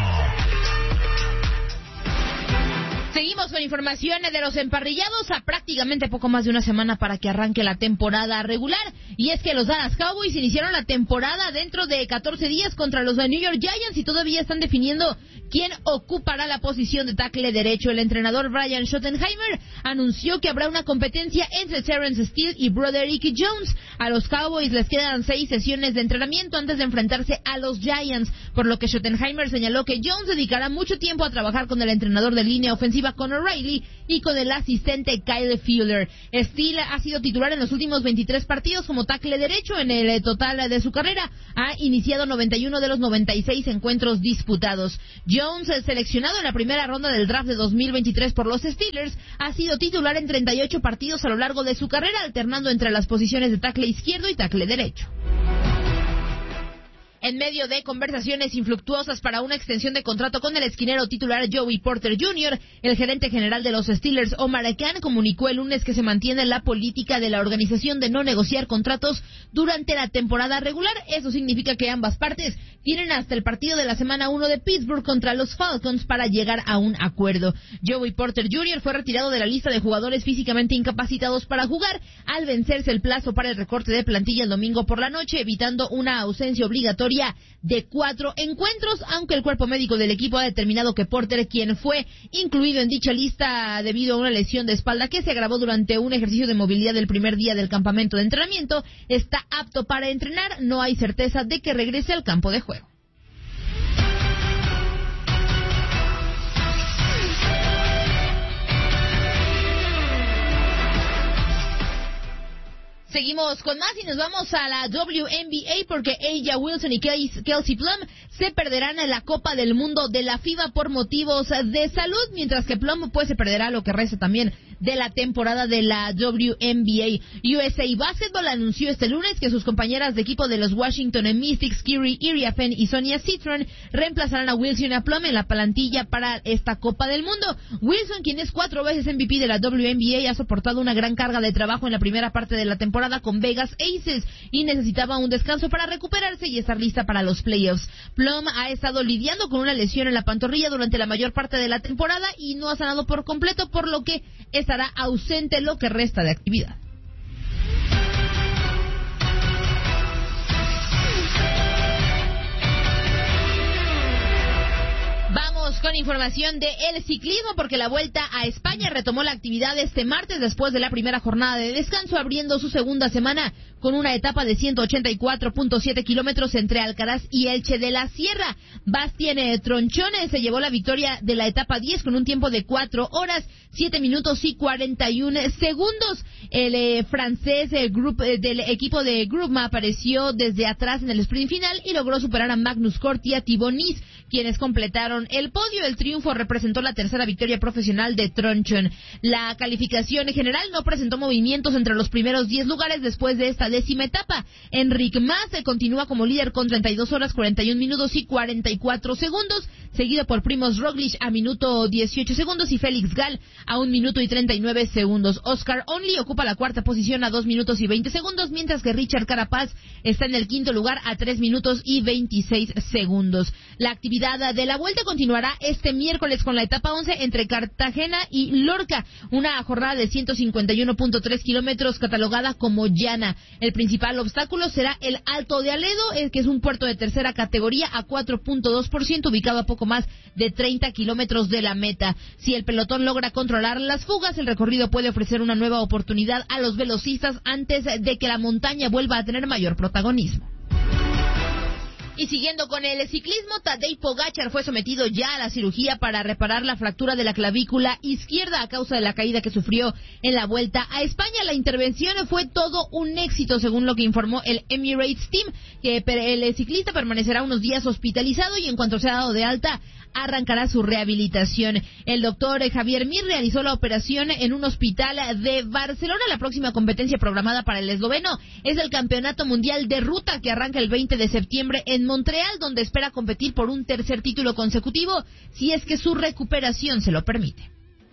Speaker 1: Seguimos con información de los emparrillados a prácticamente poco más de una semana para que arranque la temporada regular. Y es que los Dallas Cowboys iniciaron la temporada dentro de catorce días contra los New York Giants y todavía están definiendo quién ocupará la posición de tackle derecho. El entrenador Brian Schottenheimer anunció que habrá una competencia entre Terrence Steele y Broderick Jones. A los Cowboys les quedan seis sesiones de entrenamiento antes de enfrentarse a los Giants, por lo que Schottenheimer señaló que Jones dedicará mucho tiempo a trabajar con el entrenador de línea ofensiva Conor Riley y con el asistente Kyle Fuller. Steele ha sido titular en los últimos veintitrés partidos como tackle derecho. En el total de su carrera ha iniciado noventa y uno de los noventa y seis encuentros disputados. Jones, seleccionado en la primera ronda del draft de dos mil veintitrés por los Steelers, ha sido titular en treinta y ocho partidos a lo largo de su carrera, alternando entre las posiciones de tackle izquierdo y tackle derecho. En medio de conversaciones infructuosas para una extensión de contrato con el esquinero titular Joey Porter junior, el gerente general de los Steelers, Omar Khan, comunicó el lunes que se mantiene la política de la organización de no negociar contratos durante la temporada regular. Eso significa que ambas partes tienen hasta el partido de la semana uno de Pittsburgh contra los Falcons para llegar a un acuerdo. Joey Porter junior fue retirado de la lista de jugadores físicamente incapacitados para jugar al vencerse el plazo para el recorte de plantilla el domingo por la noche, evitando una ausencia obligatoria de cuatro encuentros, aunque el cuerpo médico del equipo ha determinado que Porter, quien fue incluido en dicha lista debido a una lesión de espalda que se agravó durante un ejercicio de movilidad del primer día del campamento de entrenamiento, está apto para entrenar. No hay certeza de que regrese al campo de juego. Seguimos con más y nos vamos a la W N B A porque A'ja Wilson y Kelsey Plum se perderán en la Copa del Mundo de la FIBA por motivos de salud, mientras que Plum pues se perderá lo que resta también de la temporada de la W N B A. U S A Basketball anunció este lunes que sus compañeras de equipo de los Washington Mystics, Kyrie Iriafen y Sonia Citron, reemplazarán a Wilson y a Plum en la plantilla para esta Copa del Mundo. Wilson, quien es cuatro veces M V P de la W N B A, ha soportado una gran carga de trabajo en la primera parte de la temporada con Vegas Aces y necesitaba un descanso para recuperarse y estar lista para los playoffs. Plum ha estado lidiando con una lesión en la pantorrilla durante la mayor parte de la temporada y no ha sanado por completo, por lo que estará ausente lo que resta de actividad. Vamos con información de el ciclismo porque la Vuelta a España retomó la actividad este martes después de la primera jornada de descanso, abriendo su segunda semana con una etapa de ciento ochenta y cuatro punto siete kilómetros entre Alcaraz y Elche de la Sierra. Bastien Tronchone se llevó la victoria de la etapa diez con un tiempo de cuatro horas, siete minutos y cuarenta y uno segundos. El eh, francés eh, group, eh, del equipo de Groupama apareció desde atrás en el sprint final y logró superar a Magnus Cort y a Thibaut Nice, quienes completaron el podio. El triunfo representó la tercera victoria profesional de Tronchon. La calificación general no presentó movimientos entre los primeros diez lugares después de esta décima etapa. Enric Mas continúa como líder con treinta y dos horas, cuarenta y un minutos y cuarenta y cuatro segundos, seguido por Primoz Roglic a minuto dieciocho segundos y Félix Gall a un minuto y treinta y nueve segundos. Oscar Only ocupa la cuarta posición a dos minutos y veinte segundos, mientras que Richard Carapaz está en el quinto lugar a tres minutos y veintiséis segundos. La actividad de la Vuelta continuará comenzará este miércoles con la etapa once entre Cartagena y Lorca, una jornada de ciento cincuenta y uno punto tres kilómetros catalogada como llana. El principal obstáculo será el Alto de Aledo, que es un puerto de tercera categoría a cuatro punto dos por ciento, ubicado a poco más de treinta kilómetros de la meta. Si el pelotón logra controlar las fugas, el recorrido puede ofrecer una nueva oportunidad a los velocistas antes de que la montaña vuelva a tener mayor protagonismo. Y siguiendo con el ciclismo, Tadej Pogačar fue sometido ya a la cirugía para reparar la fractura de la clavícula izquierda a causa de la caída que sufrió en la Vuelta a España. La intervención fue todo un éxito, según lo que informó el Emirates Team, que el ciclista permanecerá unos días hospitalizado y en cuanto sea dado de alta, arrancará su rehabilitación. El doctor Javier Mir realizó la operación en un hospital de Barcelona. La próxima competencia programada para el esloveno es el Campeonato Mundial de Ruta, que arranca el veinte de septiembre en Montreal, donde espera competir por un tercer título consecutivo, si es que su recuperación se lo permite.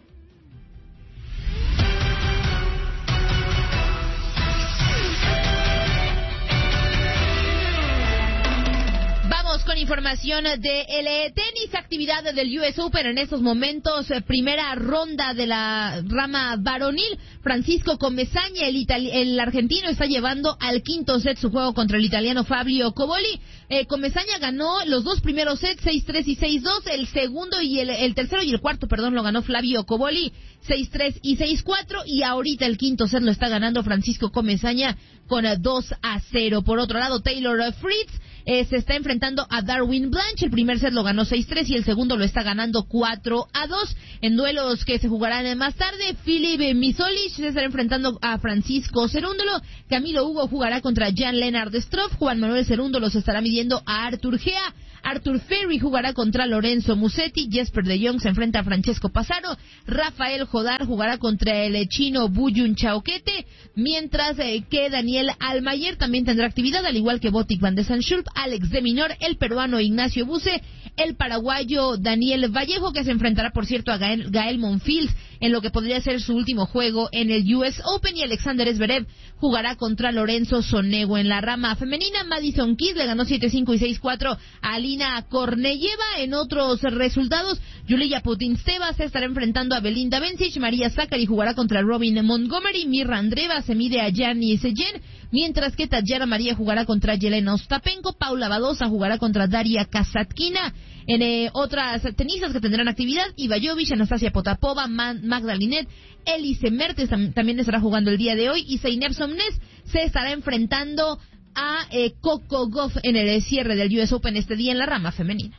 Speaker 1: Con información de el tenis, actividad del U S Open en estos momentos, eh, primera ronda de la rama varonil. Francisco Comesaña, el, itali- el argentino, está llevando al quinto set su juego contra el italiano Fabio Cobolli. Eh, Comesaña ganó los dos primeros sets, seis tres y seis dos. El segundo y el, el tercero y el cuarto, perdón, lo ganó Flavio Cobolli, seis tres y seis cuatro. Y ahorita el quinto set lo está ganando Francisco Comesaña con dos a cero. Por otro lado, Taylor Fritz eh, se está enfrentando a Darwin Blanche. El primer set lo ganó seis tres y el segundo lo está ganando cuatro a dos. En duelos que se jugarán más tarde, Filip Misolic se estará enfrentando a Francisco Cerúndolo. Camilo Hugo jugará contra Jan Lennart Struff. Juan Manuel Cerúndolo se estará midiendo a Artur Gea. Arthur Ferry jugará contra Lorenzo Musetti. Jesper de Jong se enfrenta a Francesco Passaro. Rafael Jodar jugará contra el chino Buyun Chaoquete, mientras eh, que Daniel Almayer también tendrá actividad, al igual que Botic van de Sanschulp, Alex de Minor, el peruano Ignacio Buse, el paraguayo Daniel Vallejo, que se enfrentará, por cierto, a Gael, Gael Monfils en lo que podría ser su último juego en el U S Open, y Alexander Zverev jugará contra Lorenzo Sonego. En la rama femenina, Madison Keys le ganó siete cinco y seis cuatro a Alina Korneyeva. En otros resultados, Yulia Putintseva se estará enfrentando a Belinda Bencic, María Zachary jugará contra Robin Montgomery, Mirra Andreeva se mide a Gianni Sejen, mientras que Tatjana María jugará contra Yelena Ostapenko, Paula Badosa jugará contra Daria Kasatkina. En eh, otras tenistas que tendrán actividad, Iva Jovic, Anastasia Potapova, Man, Magdalinet, Elise Mertens tam, también estará jugando el día de hoy, y Zeynep Somnes se estará enfrentando a eh, Coco Gauff en el cierre del U S Open este día en la rama femenina.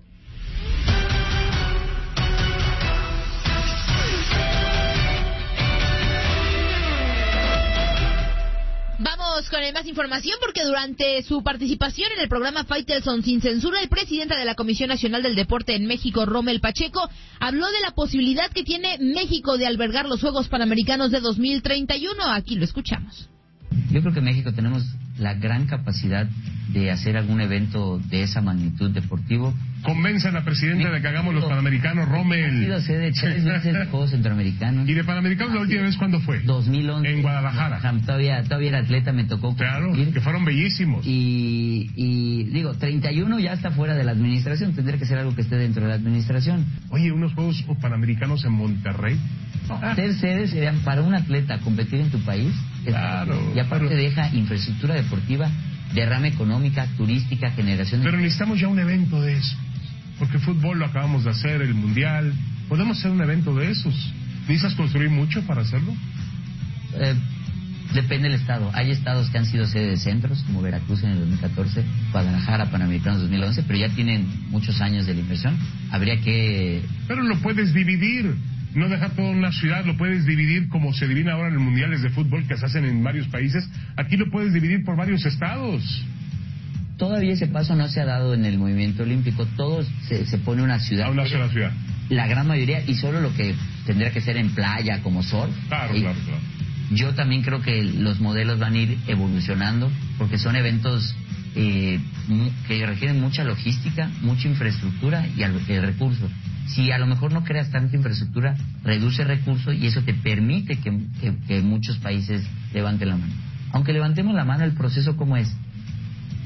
Speaker 1: Vamos con más información, porque durante su participación en el programa Faitelson Sin Censura, el presidente de la Comisión Nacional del Deporte en México, Rommel Pacheco, habló de la posibilidad que tiene México de albergar los Juegos Panamericanos de dos mil treinta y uno. Aquí lo escuchamos.
Speaker 2: Yo creo que en México tenemos la gran capacidad de hacer algún evento de esa magnitud deportivo.
Speaker 22: Convenzan a la presidenta de que hagamos los Panamericanos, Rommel.
Speaker 2: Ha sido sede tres veces de Juegos Centroamericanos.
Speaker 22: ¿Y de Panamericanos la última vez cuándo fue?
Speaker 2: dos mil once.
Speaker 22: En Guadalajara.
Speaker 2: Todavía, todavía era atleta, me tocó
Speaker 22: Claro,
Speaker 2: competir.
Speaker 22: que fueron bellísimos.
Speaker 2: Y, y digo, treinta y uno ya está fuera de la administración, tendría que ser algo que esté dentro de la administración.
Speaker 22: Oye, unos Juegos Panamericanos en Monterrey.
Speaker 2: Ser sede serían para un atleta competir en tu país.
Speaker 22: Claro.
Speaker 2: Y aparte
Speaker 22: pero...
Speaker 2: deja infraestructura deportiva, derrama económica, turística, generación de...
Speaker 22: Pero necesitamos ya un evento de eso. Porque fútbol lo acabamos de hacer, el mundial. Podemos hacer un evento de esos. ¿Necesitas construir mucho para hacerlo?
Speaker 2: Eh, depende del estado. Hay estados que han sido sede de centros, como Veracruz en el dos mil catorce, Guadalajara, Panamericanos dos mil once, pero ya tienen muchos años de la inversión. Habría que...
Speaker 22: Pero lo puedes dividir. No dejar toda una ciudad, lo puedes dividir como se divide ahora en los mundiales de fútbol que se hacen en varios países. Aquí lo puedes dividir por varios estados.
Speaker 2: Todavía ese paso no se ha dado en el movimiento olímpico. Todo se, se pone una ciudad.
Speaker 22: A una sola ciudad.
Speaker 2: La gran mayoría, y solo lo que tendría que ser en playa, como surf.
Speaker 22: Claro,
Speaker 2: y
Speaker 22: claro, claro.
Speaker 2: Yo también creo que los modelos van a ir evolucionando, porque son eventos eh, que requieren mucha logística, mucha infraestructura y el, el recurso. Si a lo mejor no creas tanta infraestructura, reduce recursos y eso te permite que, que, que muchos países levanten la mano. Aunque levantemos la mano, el proceso ¿cómo es?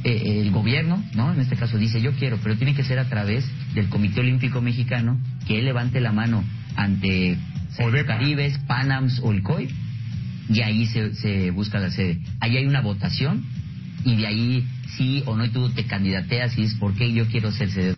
Speaker 2: eh, el gobierno, ¿no? En este caso dice yo quiero, pero tiene que ser a través del Comité Olímpico Mexicano, que él levante la mano ante Caribes, Panams o el C O I, y ahí se, se busca la sede. Ahí hay una votación, y de ahí sí o no, y tú te candidateas y dices por qué yo quiero ser sede.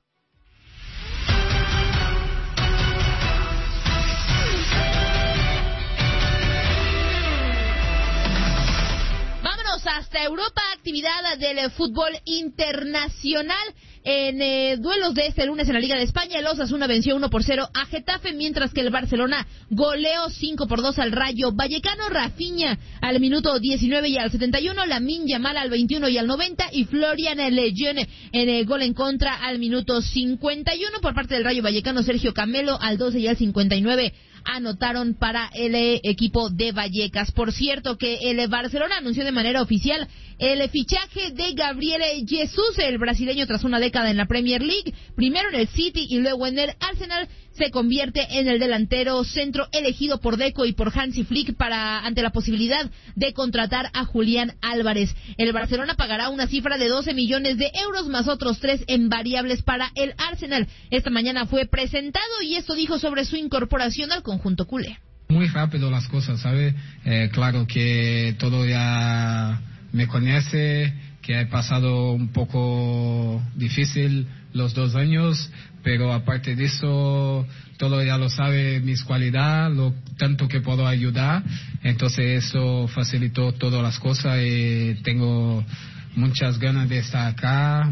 Speaker 1: Hasta Europa, actividad del fútbol internacional. En eh, duelos de este lunes en la Liga de España, el Osasuna venció uno por cero a Getafe, mientras que el Barcelona goleó cinco por dos al Rayo Vallecano. Rafinha al minuto diecinueve y al setenta y uno, Lamine Yamal al veintiuno y al noventa, y Florian Lejeune en el gol en contra al minuto cincuenta y uno. Por parte del Rayo Vallecano, Sergio Camelo al doce y al cincuenta y nueve anotaron para el equipo de Vallecas. Por cierto, que el Barcelona anunció de manera oficial el fichaje de Gabriel Jesús, el brasileño, tras una década en la Premier League, primero en el City y luego en el Arsenal. Se convierte en el delantero centro elegido por Deco y por Hansi Flick para ante la posibilidad de contratar a Julián Álvarez. El Barcelona pagará una cifra de doce millones de euros más otros tres en variables para el Arsenal. Esta mañana fue presentado y esto dijo sobre su incorporación al conjunto culé.
Speaker 3: Muy rápido las cosas, ¿sabe? Eh, claro que todo ya me conoce, que he pasado un poco difícil los dos años, pero aparte de eso, todo ya lo sabe, mis cualidades, lo tanto que puedo ayudar, entonces eso facilitó todas las cosas y tengo muchas ganas de estar acá,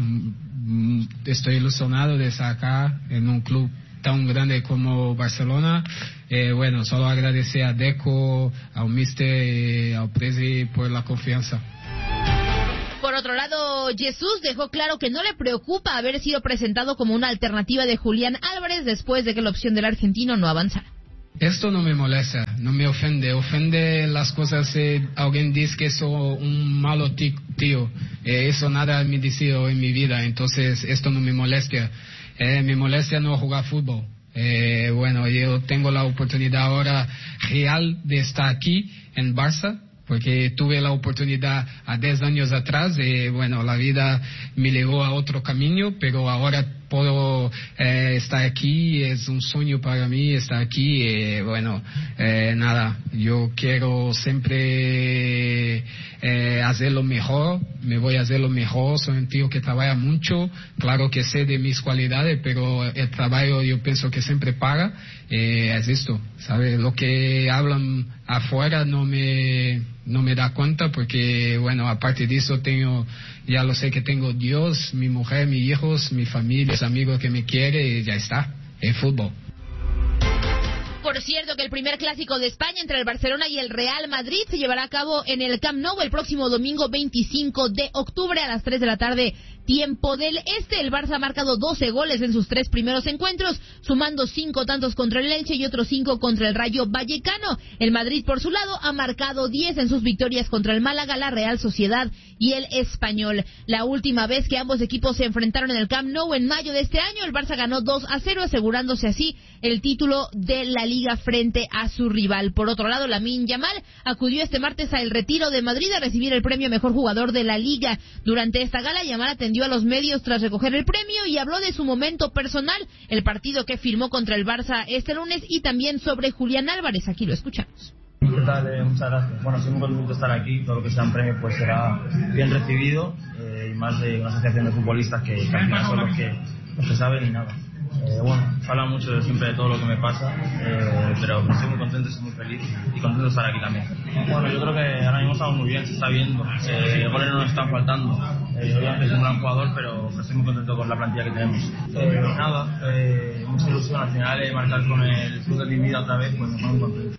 Speaker 3: estoy ilusionado de estar acá en un club tan grande como Barcelona. Eh, bueno, solo agradecer a Deco, al Mister y al Presi por la confianza.
Speaker 1: Por otro lado, Jesús dejó claro que no le preocupa haber sido presentado como una alternativa de Julián Álvarez después de que la opción del argentino no avanzara.
Speaker 3: Esto no me molesta, no me ofende. Ofende las cosas si alguien dice que soy un malo tío. Eh, eso nada me dice en mi vida, entonces esto no me molesta. Eh, me molesta no jugar fútbol. Eh, bueno, yo tengo la oportunidad ahora real de estar aquí en Barça, porque tuve la oportunidad a diez años atrás y bueno, la vida me llevó a otro camino, pero ahora puedo eh, estar aquí, es un sueño para mí estar aquí y bueno, eh, nada, yo quiero siempre eh, hacer lo mejor, me voy a hacer lo mejor, soy un tío que trabaja mucho, claro que sé de mis cualidades, pero el trabajo yo pienso que siempre paga, eh, es esto, ¿sabes? Lo que hablan afuera no me, no me da cuenta porque bueno, aparte de eso tengo, ya lo sé que tengo Dios, mi mujer, mis hijos, mi familia, mis amigos que me quieren y ya está, el fútbol.
Speaker 1: Por cierto, que el primer clásico de España entre el Barcelona y el Real Madrid se llevará a cabo en el Camp Nou el próximo domingo veinticinco de octubre a las tres de la tarde, tiempo del este. El Barça ha marcado doce goles en sus tres primeros encuentros, sumando cinco tantos contra el Elche y otros cinco contra el Rayo Vallecano. El Madrid, por su lado, ha marcado diez en sus victorias contra el Málaga, la Real Sociedad y el Español. La última vez que ambos equipos se enfrentaron en el Camp Nou, en mayo de este año, el Barça ganó dos a cero, asegurándose así el título de la Liga frente a su rival. Por otro lado, Lamine Yamal acudió este martes al Retiro de Madrid a recibir el premio Mejor Jugador de la Liga. Durante esta gala, Yamal atendió a los medios tras recoger el premio y habló de su momento personal, el partido que firmó contra el Barça este lunes y también sobre Julián Álvarez. Aquí lo escuchamos.
Speaker 4: ¿Qué tal? Eh, muchas gracias. Bueno, estoy muy contento de estar aquí. Todo lo que sea un premio pues será bien recibido eh, y más de una asociación de futbolistas que, que al final son los que, los que saben y nada. Eh, bueno, se habla mucho de, siempre de todo lo que me pasa, eh, pero estoy muy contento, estoy muy feliz y contento de estar aquí también. Bueno, yo creo que ahora mismo estamos muy bien, se está viendo, eh, goles no nos están faltando. Eh, obviamente es un gran jugador, pero estoy muy contento con la plantilla que tenemos. Eh, nada, eh, mucha ilusión al final, eh, marcar con el club de mi vida otra vez, pues me pone muy contento.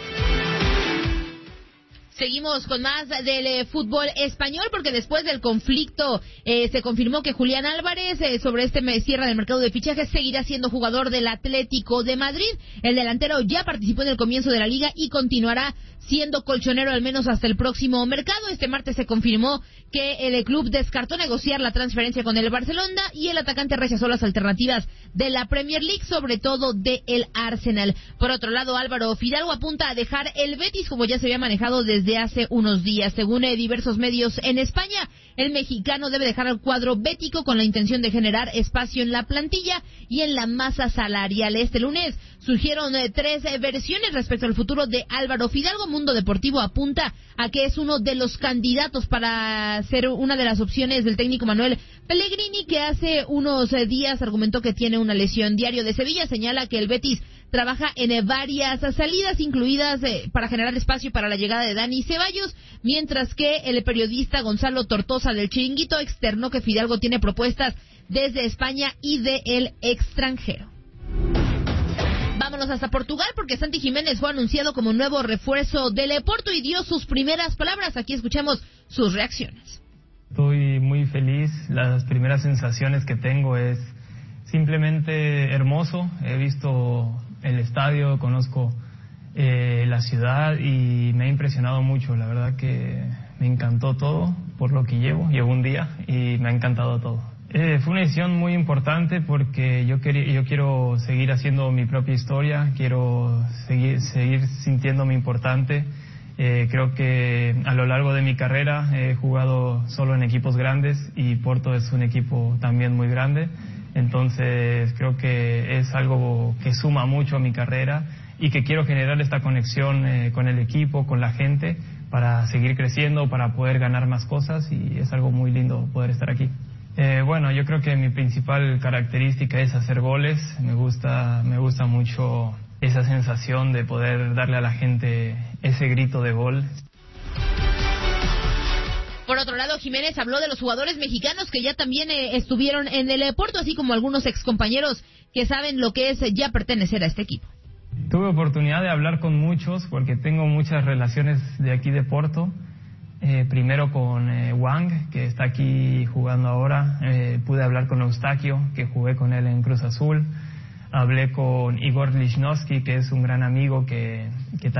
Speaker 1: Seguimos con más del eh, fútbol español porque después del conflicto eh, se confirmó que Julián Álvarez eh, sobre este cierre del mercado de fichajes seguirá siendo jugador del Atlético de Madrid. El delantero ya participó en el comienzo de la liga y continuará siendo colchonero al menos hasta el próximo mercado. Este martes se confirmó que el club descartó negociar la transferencia con el Barcelona y el atacante rechazó las alternativas de la Premier League, sobre todo de el Arsenal. Por otro lado, Álvaro Fidalgo apunta a dejar el Betis como ya se había manejado desde hace unos días. Según eh, diversos medios en España, el mexicano debe dejar al cuadro bético con la intención de generar espacio en la plantilla y en la masa salarial. Este lunes surgieron eh, tres eh, versiones respecto al futuro de Álvaro Fidalgo. Mundo Deportivo apunta a que es uno de los candidatos para ser una de las opciones del técnico Manuel Pellegrini, que hace unos eh, días argumentó que tiene una lesión. Diario de Sevilla señala que el Betis trabaja en eh, varias salidas, incluidas eh, para generar espacio para la llegada de Dani Ceballos, mientras que el periodista Gonzalo Tortosa del Chiringuito externó que Fidalgo tiene propuestas desde España y de el extranjero. Vámonos hasta Portugal porque Santi Jiménez fue anunciado como nuevo refuerzo del Porto y dio sus primeras palabras. Aquí escuchamos sus reacciones.
Speaker 5: Estoy muy feliz. Las primeras sensaciones que tengo es simplemente hermoso. He visto el estadio, conozco eh, la ciudad y me ha impresionado mucho. La verdad que me encantó todo por lo que llevo. Llevo un día y me ha encantado todo. Eh, fue una decisión muy importante porque yo, quería, yo quiero seguir haciendo mi propia historia, quiero seguir, seguir sintiéndome importante. Eh, creo que a lo largo de mi carrera he jugado solo en equipos grandes y Porto es un equipo también muy grande. Entonces creo que es algo que suma mucho a mi carrera y que quiero generar esta conexión eh, con el equipo, con la gente, para seguir creciendo, para poder ganar más cosas y es algo muy lindo poder estar aquí. Eh, bueno, yo creo que mi principal característica es hacer goles. Me gusta, me gusta mucho esa sensación de poder darle a la gente ese grito de gol.
Speaker 1: Por otro lado, Jiménez habló de los jugadores mexicanos que ya también eh, estuvieron en el Porto, así como algunos excompañeros que saben lo que es eh, ya pertenecer a este equipo.
Speaker 5: Tuve oportunidad de hablar con muchos porque tengo muchas relaciones de aquí de Porto. Eh, primero con eh, Wang, que está aquí jugando ahora. Eh, pude hablar con Eustaquio, que jugué con él en Cruz Azul. Hablé con Igor Lichnowsky, que es un gran amigo que, que